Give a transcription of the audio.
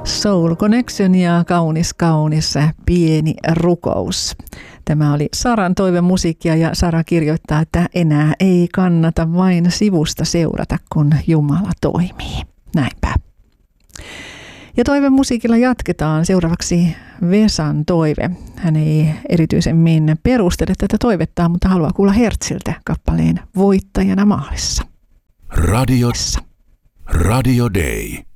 Soul Connection ja kaunis pieni rukous. Tämä oli Saran toivemusiikkia ja Sara kirjoittaa, että enää ei kannata vain sivusta seurata, kun Jumala toimii. Näinpä. Ja toivemusiikilla jatketaan. Seuraavaksi Vesan toive. Hän ei erityisemmin perustele tätä toivettaan, mutta haluaa kuulla Hertziltä kappaleen Voittajana maalissa. Radio Day.